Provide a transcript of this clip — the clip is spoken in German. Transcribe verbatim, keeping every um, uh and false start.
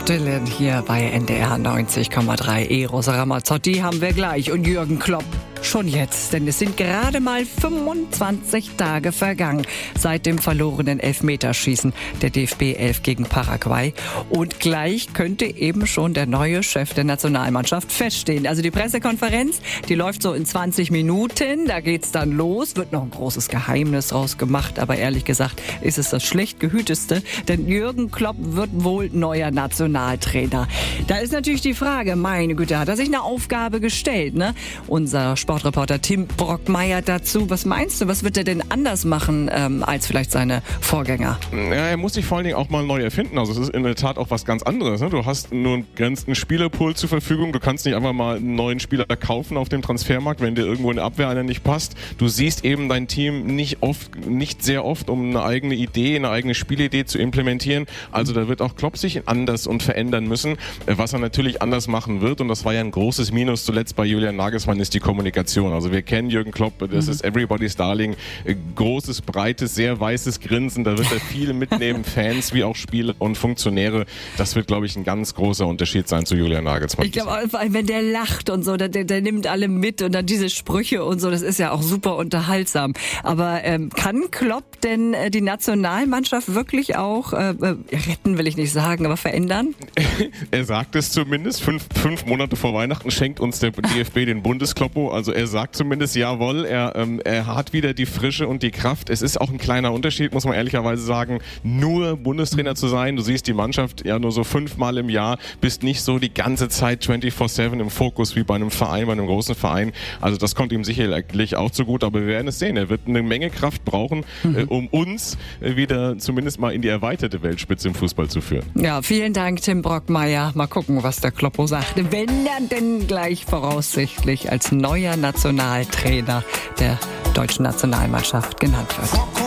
Dylan hier bei N D R neunzig Komma drei. Eros Ramazzotti haben wir gleich und Jürgen Klopp schon jetzt, denn es sind gerade mal fünfundzwanzig Tage vergangen seit dem verlorenen Elfmeterschießen der D F B elf gegen Paraguay. Und gleich könnte eben schon der neue Chef der Nationalmannschaft feststehen. Also die Pressekonferenz, die läuft so in zwanzig Minuten, da geht's dann los, wird noch ein großes Geheimnis draus gemacht, aber ehrlich gesagt ist es das schlecht gehüteste, denn Jürgen Klopp wird wohl neuer Nationaltrainer. Da ist natürlich die Frage, meine Güte, hat er sich eine Aufgabe gestellt, ne? Unser Sportreporter Tim Brockmeier dazu. Was meinst du, was wird er denn anders machen ähm, als vielleicht seine Vorgänger? Ja, er muss sich vor allen Dingen auch mal neu erfinden. Also es ist in der Tat auch was ganz anderes. Ne? Du hast nur einen begrenzten Spielerpool zur Verfügung. Du kannst nicht einfach mal einen neuen Spieler kaufen auf dem Transfermarkt, wenn dir irgendwo in der Abwehr einer nicht passt. Du siehst eben dein Team nicht oft, nicht sehr oft, um eine eigene Idee, eine eigene Spielidee zu implementieren. Also da wird auch Klopp sich anders und verändern müssen. Was er natürlich anders machen wird, und das war ja ein großes Minus zuletzt bei Julian Nagelsmann, ist die Kommunikation. Also wir kennen Jürgen Klopp, das ist everybody's darling. Großes, breites, sehr weißes Grinsen. Da wird er viel mitnehmen, Fans wie auch Spieler und Funktionäre. Das wird, glaube ich, ein ganz großer Unterschied sein zu Julian Nagelsmann. Ich glaube, wenn der lacht und so, der, der nimmt alle mit und dann diese Sprüche und so, das ist ja auch super unterhaltsam. Aber ähm, kann Klopp denn äh, die Nationalmannschaft wirklich auch äh, retten, will ich nicht sagen, aber verändern? Er sagt es zumindest. Fünf, fünf Monate vor Weihnachten schenkt uns der D F B den Bundeskloppo. Also er sagt zumindest, jawohl, er, ähm, er hat wieder die Frische und die Kraft. Es ist auch ein kleiner Unterschied, muss man ehrlicherweise sagen, nur Bundestrainer zu sein. Du siehst die Mannschaft ja nur so fünfmal im Jahr, bist nicht so die ganze Zeit vierundzwanzig sieben im Fokus wie bei einem Verein, bei einem großen Verein. Also das kommt ihm sicherlich auch zugute, aber wir werden es sehen. Er wird eine Menge Kraft brauchen, mhm. äh, um uns äh, wieder zumindest mal in die erweiterte Weltspitze im Fußball zu führen. Ja, vielen Dank, Tim Brockmeier. Mal gucken, was der Kloppo sagt. Wenn er denn gleich voraussichtlich als neuer Nationaltrainer der deutschen Nationalmannschaft genannt wird.